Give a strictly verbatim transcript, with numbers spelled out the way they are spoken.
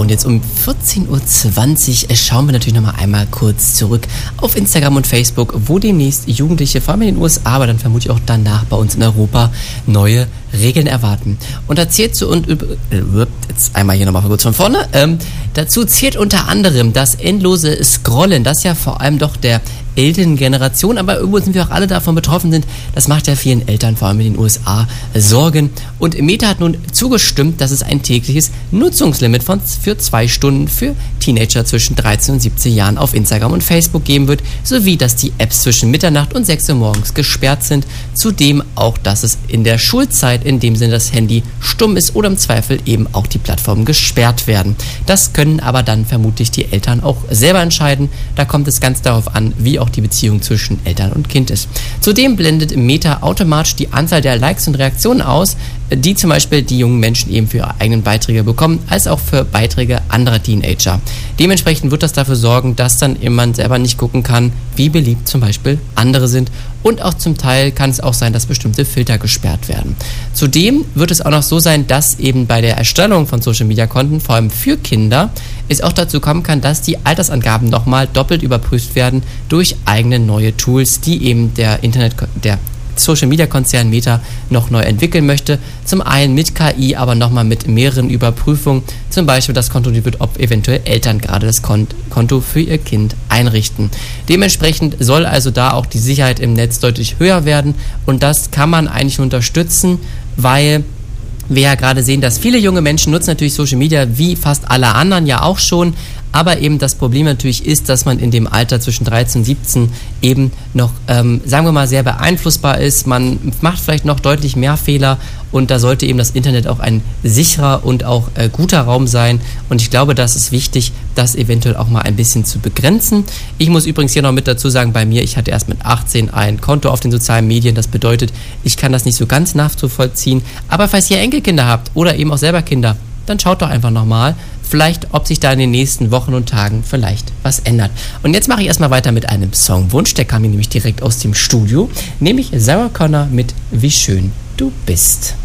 und jetzt um vierzehn Uhr zwanzig schauen wir natürlich nochmal einmal kurz zurück auf Instagram und Facebook, wo demnächst Jugendliche, vor allem in den U S A, aber dann vermutlich auch danach bei uns in Europa, neue Regeln erwarten. Und da zählt zu und äh, jetzt einmal hier nochmal kurz von vorne. Ähm, dazu zählt unter anderem das endlose Scrollen, das ja vor allem doch der älteren Generation, aber irgendwo sind wir auch alle davon betroffen sind. Das macht ja vielen Eltern, vor allem in den U S A, Sorgen. Und Meta hat nun zugestimmt, dass es ein tägliches Nutzungslimit von für zwei Stunden für Teenager zwischen dreizehn und siebzehn Jahren auf Instagram und Facebook geben wird, sowie dass die Apps zwischen Mitternacht und sechs Uhr morgens gesperrt sind. Zudem auch, dass es in der Schulzeit, in dem Sinne das Handy stumm ist oder im Zweifel eben auch die Plattformen gesperrt werden. Das können aber dann vermutlich die Eltern auch selber entscheiden. Da kommt es ganz darauf an, wie auch die Beziehung zwischen Eltern und Kind ist. Zudem blendet Meta automatisch die Anzahl der Likes und Reaktionen aus, die zum Beispiel die jungen Menschen eben für ihre eigenen Beiträge bekommen, als auch für Beiträge anderer Teenager. Dementsprechend wird das dafür sorgen, dass dann jemand selber nicht gucken kann, wie beliebt zum Beispiel andere sind. Und auch zum Teil kann es auch sein, dass bestimmte Filter gesperrt werden. Zudem wird es auch noch so sein, dass eben bei der Erstellung von Social-Media-Konten, vor allem für Kinder, es auch dazu kommen kann, dass die Altersangaben nochmal doppelt überprüft werden durch eigene neue Tools, die eben der Internet, der Social-Media-Konzern Meta noch neu entwickeln möchte. Zum einen mit K I, aber nochmal mit mehreren Überprüfungen. Zum Beispiel das kontrolliert wird, ob eventuell Eltern gerade das Konto für ihr Kind einrichten. Dementsprechend soll also da auch die Sicherheit im Netz deutlich höher werden und das kann man eigentlich unterstützen, weil wir ja gerade sehen, dass viele junge Menschen nutzen natürlich Social Media, wie fast alle anderen ja auch schon, aber eben das Problem natürlich ist, dass man in dem Alter zwischen dreizehn und siebzehn eben noch, ähm, sagen wir mal, sehr beeinflussbar ist. Man macht vielleicht noch deutlich mehr Fehler und da sollte eben das Internet auch ein sicherer und auch äh, guter Raum sein und ich glaube, das ist wichtig, das eventuell auch mal ein bisschen zu begrenzen. Ich muss übrigens hier noch mit dazu sagen, bei mir, ich hatte erst mit achtzehn ein Konto auf den sozialen Medien, das bedeutet, ich kann das nicht so ganz nachzuvollziehen, aber falls ihr Enkelkinder habt oder eben auch selber Kinder, dann schaut doch einfach nochmal, vielleicht, ob sich da in den nächsten Wochen und Tagen vielleicht was ändert. Und jetzt mache ich erstmal weiter mit einem Songwunsch, der kam mir nämlich direkt aus dem Studio, nämlich Sarah Connor mit Wie schön du bist.